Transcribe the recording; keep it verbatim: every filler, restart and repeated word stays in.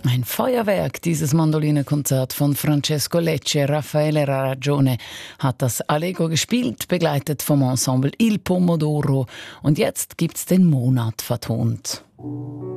Ein Feuerwerk, dieses Mandolinenkonzert von Francesco Lecce. Raffaele Raragione hat das Allegro gespielt, begleitet vom Ensemble Il Pomodoro. Und jetzt gibt's den Monat vertont.